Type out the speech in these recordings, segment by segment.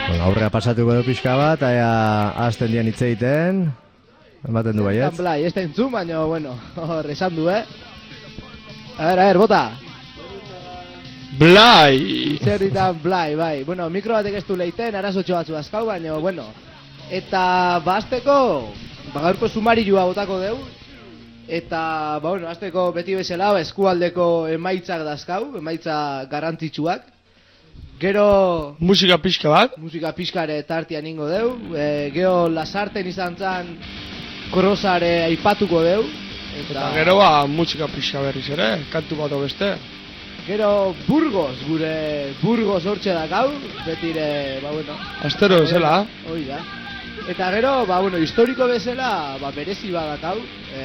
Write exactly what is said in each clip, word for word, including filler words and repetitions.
Bueno, aurrea pasatuko du pixka bat, aia hasten dian hitz egiten. Ematen du baietz. Blai, ez da entzun, baina, bueno, hor esan du, eh? A ver, a ver, bota. Blai! Zerritan Blai, bai. Bueno, mikro batek ez du leiten, arazotxo batzu azkau, baina, bueno. Eta, ba, azteko, ba, gaurko sumarilua botako deu. Eta, ba, bueno, azteko beti bezala, ba, eskualdeko emaitzak dazkau, emaitza garrantzitsuak. Gero... Musika pixka bat? Musika pixkare tartian ingo deu. E, gero Lasarten izan zan krosare aipatuko deu. Eta, eta gero ba, musika pixka berriz ere, kantu bat beste. Gero Burgos, gure Burgos hortxe da gau, betire, ba bueno. Astero bezala. Hoi da. Eta gero, ba bueno, historiko bezala, ba berezi bat hau, e,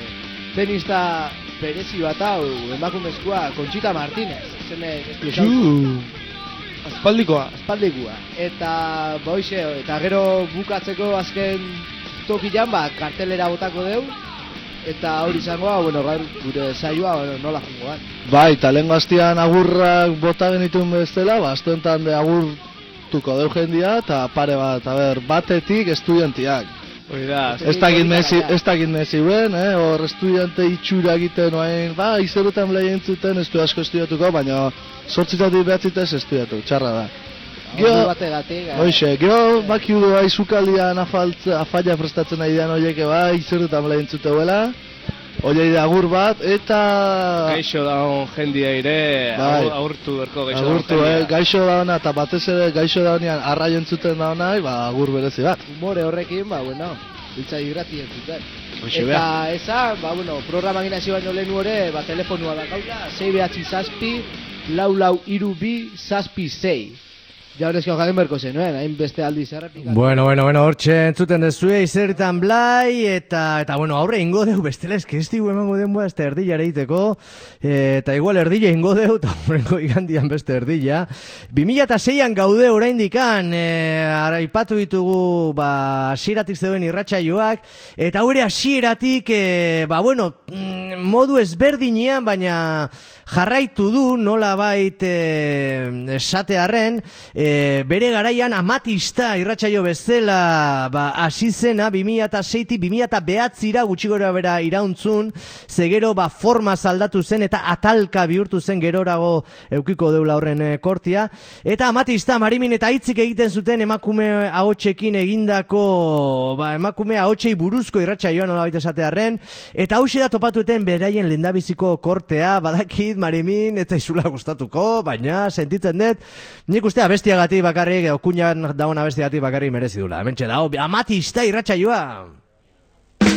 tenista berezi bat hau, emakumezkoa, Conchita Martínez. Zene, Juuu. Aspaldikoa. Aspaldikoa. Eta, ba hoxe, eta gero bukatzeko azken tokian, ba, kartelera botako deu. Eta hori izangoa, bueno, gaur gure saioa, bueno, nola jungoan. Bai, eta lehen gaztian agurrak bota genituen bestela, ba, azte honetan de agurtuko deu jendia, eta pare bat, a ber, batetik estudiantiak. Hori da. Ez dakit mezi ben, eh, hor estudiante itxura egiten oain, ba, izerutan lehen entzuten, ez du asko estudiatuko, baina sortzitatik behatzita ez estudiatu, txarra da. Gero bategatik. Hoxe, gero baki du bai zukaldian afalla prestatzen nahi dian horiek bai, izerutan lehen entzuteuela. Oiei da agur bat, eta... Gaixo daun jendia ire, bai. Agurtu berko gaixo daun jendia. Agurtu, eh, gaixo dauna, eta batez ere gaixo daunean arrai entzuten daunai, ba, agur berezi bat. Humore horrekin, ba, bueno, biltza irrati entzuten. Eta esan, ba, bueno, programak inazio baino lehen ere, ba, telefonua da gaula, sei behatzi zazpi, lau lau iru bi, zazpi zei. Ja horrezko jaden berko zen, eh? Hain beste aldiz errepikatu. Bueno, bueno, bueno, hortxe entzuten dezue, Izerritan Blai, eta, eta bueno, aurre ingo deu, bestela eskesti emango denboa, ez da erdila ereiteko, eta igual erdila ingo deu, eta horrengo igandian beste erdila. bi mila seian gaude oraindikan, e, araipatu ditugu, ba, hasieratik zeuden irratsaioak, eta hori hasieratik, e, ba, bueno, modu ezberdinean, baina jarraitu du, nola bait e, esatearren, e, bere garaian amatista irratsaio bezala ba, hasi zena bi mila seitik bi mila bederatzira gutxi gora bera irauntzun, ze gero ba, forma zaldatu zen eta atalka bihurtu zen gerorago eukiko deula horren e, kortia. Eta amatista Marimin eta hitzik egiten zuten emakume ahotsekin egindako ba, emakume ahotsei buruzko irratsaioa nola baita esatearren, eta hauxe da topatuten beraien lehendabiziko kortea, badakit Marimin, eta izula gustatuko, baina sentitzen dut, nik uste abestiagatik bakarrik, okuñan dauna abestiagatik bakarrik merezi dula. Hementxe da, amatista irratsaioa.